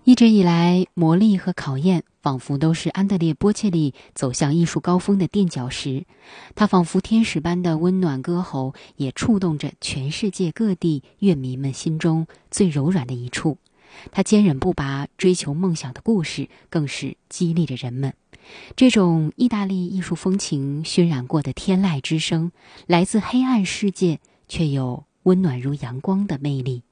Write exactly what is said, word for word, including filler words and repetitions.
一直以来，磨砺和考验仿佛都是安德烈·波切利走向艺术高峰的垫脚石。他仿佛天使般的温暖歌喉，也触动着全世界各地乐迷们心中最柔软的一处。他坚韧不拔追求梦想的故事，更是激励着人们。这种意大利艺术风情熏染过的天籁之声，来自黑暗世界，却又温暖如阳光的魅力。